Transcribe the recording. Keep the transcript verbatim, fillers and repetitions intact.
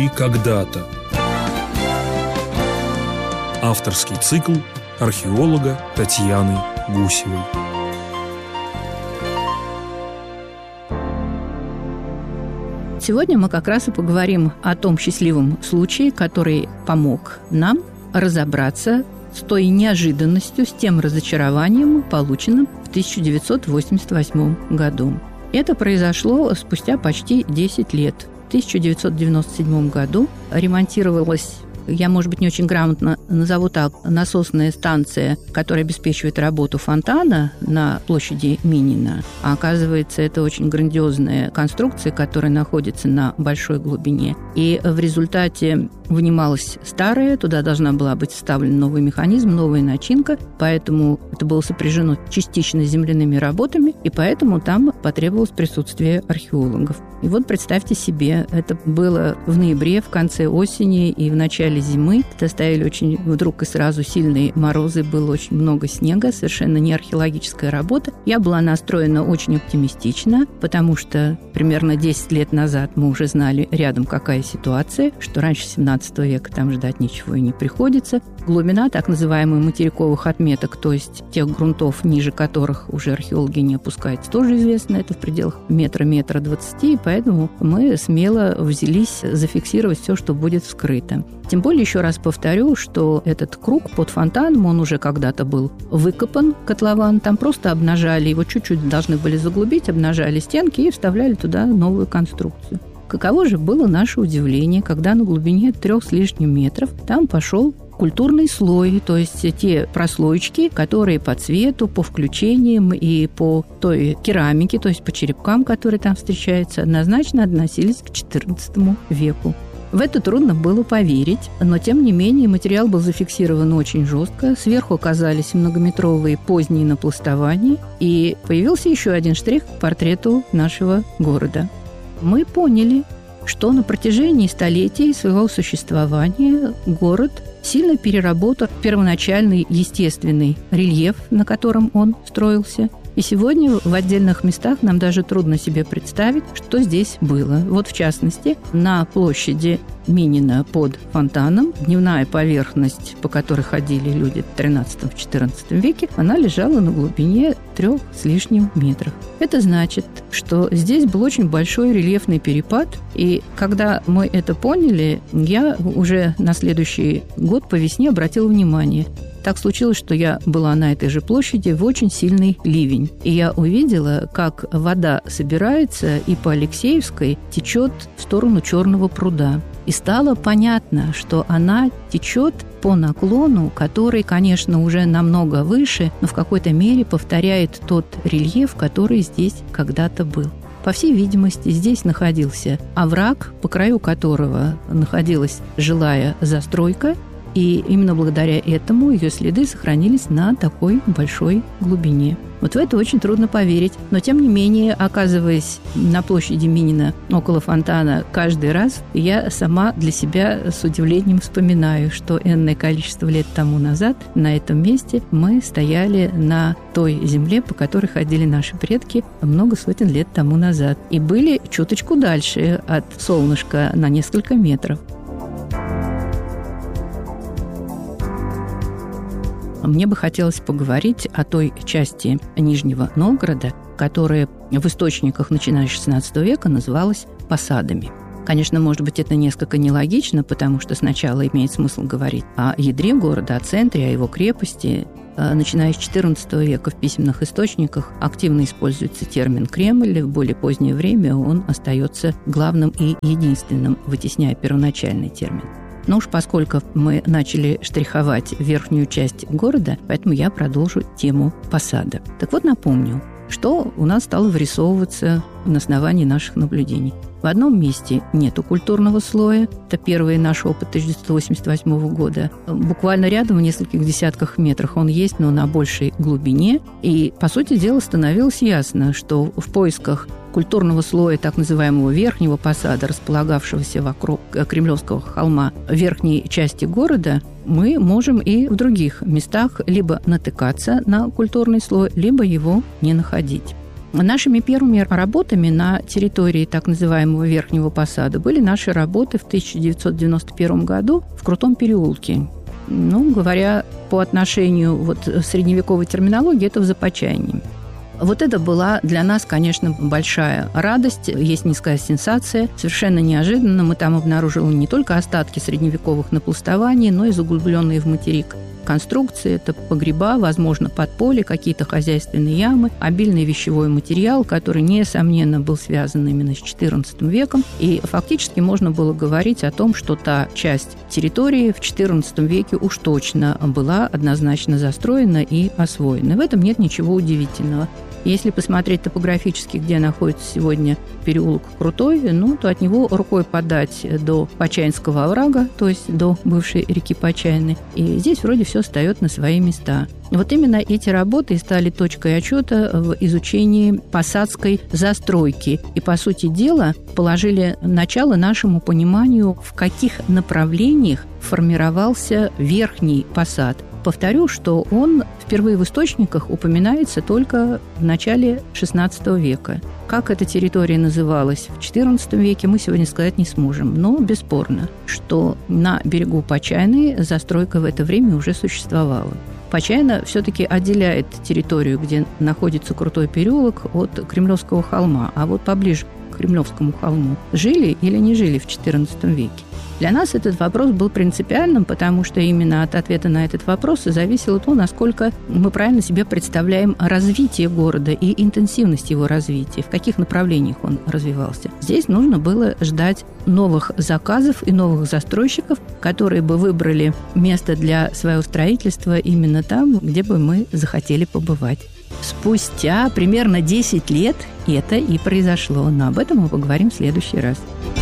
И когда-то. Авторский цикл археолога Татьяны Гусевой. Сегодня мы как раз и поговорим о том счастливом случае, который помог нам разобраться с той неожиданностью, с тем разочарованием, полученным в тысяча девятьсот восемьдесят восьмом году. Это произошло спустя почти десять лет. В тысяча девятьсот девяносто седьмом году ремонтировалась, я, может быть, не очень грамотно назову так, насосная станция, которая обеспечивает работу фонтана на площади Минина. А оказывается, это очень грандиозная конструкция, которая находится на большой глубине. И в результате вынималась старая, туда должна была быть вставлен новый механизм, новая начинка, поэтому это было сопряжено частично с земляными работами, и поэтому там потребовалось присутствие археологов. И вот представьте себе, это было в ноябре, в конце осени и в начале зимы. Это стояли очень вдруг и сразу сильные морозы, было очень много снега, совершенно не археологическая работа. Я была настроена очень оптимистично, потому что примерно десять лет назад мы уже знали рядом, какая ситуация, что раньше семнадцатого века там ждать ничего и не приходится. Глубина так называемых материковых отметок, то есть тех грунтов, ниже которых уже археологи не опускаются, тоже известно, это в пределах метра-метра двадцати, и поэтому мы смело взялись зафиксировать все, что будет вскрыто. Тем более, еще раз повторю, что этот круг под фонтаном, он уже когда-то был выкопан, котлован, там просто обнажали, его чуть-чуть должны были заглубить, обнажали стенки и вставляли туда новую конструкцию. Каково же было наше удивление, когда на глубине трех с лишним метров там пошел культурный слой, то есть те прослоечки, которые по цвету, по включениям и по той керамике, то есть по черепкам, которые там встречаются, однозначно относились к четырнадцатому веку. В это трудно было поверить, но, тем не менее, материал был зафиксирован очень жестко. Сверху оказались многометровые поздние напластования, и появился еще один штрих к портрету нашего города. Мы поняли, что на протяжении столетий своего существования город сильно переработал первоначальный естественный рельеф, на котором он строился. И сегодня в отдельных местах нам даже трудно себе представить, что здесь было. Вот, в частности, на площади Минина под фонтаном дневная поверхность, по которой ходили люди в тринадцатом-четырнадцатом веке, она лежала на глубине трех с лишним метров. Это значит, что здесь был очень большой рельефный перепад, и когда мы это поняли, я уже на следующий год по весне обратила внимание. Так случилось, что я была на этой же площади в очень сильный ливень. И я увидела, как вода собирается и по Алексеевской течет в сторону Черного пруда. И стало понятно, что она течет по наклону, который, конечно, уже намного выше, но в какой-то мере повторяет тот рельеф, который здесь когда-то был. По всей видимости, здесь находился овраг, по краю которого находилась жилая застройка, и именно благодаря этому ее следы сохранились на такой большой глубине. Вот в это очень трудно поверить. Но, тем не менее, оказываясь на площади Минина около фонтана каждый раз, я сама для себя с удивлением вспоминаю, что энное количество лет тому назад на этом месте мы стояли на той земле, по которой ходили наши предки много сотен лет тому назад. И были чуточку дальше от солнышка на несколько метров. Мне бы хотелось поговорить о той части Нижнего Новгорода, которая в источниках, начиная с шестнадцатого века, называлась посадами. Конечно, может быть, это несколько нелогично, потому что сначала имеет смысл говорить о ядре города, о центре, о его крепости. Начиная с четырнадцатого века в письменных источниках активно используется термин «Кремль». В более позднее время он остается главным и единственным, вытесняя первоначальный термин. Но уж поскольку мы начали штриховать верхнюю часть города, поэтому я продолжу тему посада. Так вот, напомню, что у нас стало вырисовываться на основании наших наблюдений. В одном месте нету культурного слоя. Это первый наш опыт тысяча девятьсот восемьдесят восьмого года. Буквально рядом, в нескольких десятках метрах он есть, но на большей глубине. И, по сути дела, становилось ясно, что в поисках культурного слоя так называемого верхнего посада, располагавшегося вокруг Кремлевского холма верхней части города, мы можем и в других местах либо натыкаться на культурный слой, либо его не находить. Нашими первыми работами на территории так называемого Верхнего Посада были наши работы в тысяча девятьсот девяносто первом году в Крутом переулке. Ну, говоря по отношению вот средневековой терминологии, это в Започайне. Вот это была для нас, конечно, большая радость, есть низкая сенсация. Совершенно неожиданно мы там обнаружили не только остатки средневековых напластований, но и заглубленные в материк конструкции. Это погреба, возможно, подполье, какие-то хозяйственные ямы, обильный вещевой материал, который, несомненно, был связан именно с четырнадцатым веком. И фактически можно было говорить о том, что та часть территории в четырнадцатом веке уж точно была однозначно застроена и освоена. В этом нет ничего удивительного. Если посмотреть топографически, где находится сегодня переулок Крутой, ну, то от него рукой подать до Почаинского оврага, то есть до бывшей реки Почайны. И здесь вроде все встает на свои места. Вот именно эти работы стали точкой отчета в изучении посадской застройки. И, по сути дела, положили начало нашему пониманию, в каких направлениях формировался Верхний Посад. Повторю, что он впервые в источниках упоминается только в начале шестнадцатого века. Как эта территория называлась в четырнадцатом веке, мы сегодня сказать не сможем. Но бесспорно, что на берегу Почайны застройка в это время уже существовала. Почайна все-таки отделяет территорию, где находится Крутой переулок, от Кремлевского холма. А вот поближе к Кремлевскому холму жили или не жили в четырнадцатом веке? Для нас этот вопрос был принципиальным, потому что именно от ответа на этот вопрос зависело то, насколько мы правильно себе представляем развитие города и интенсивность его развития, в каких направлениях он развивался. Здесь нужно было ждать новых заказов и новых застройщиков, которые бы выбрали место для своего строительства именно там, где бы мы захотели побывать. Спустя примерно десять лет это и произошло, но об этом мы поговорим в следующий раз.